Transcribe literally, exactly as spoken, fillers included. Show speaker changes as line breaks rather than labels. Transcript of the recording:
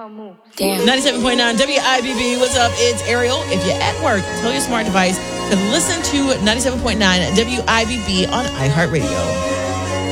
Damn. ninety-seven point nine W I B B. What's up? It's Ariel. If you're at work, tell your smart device to listen to ninety-seven point nine W I B B on iHeartRadio.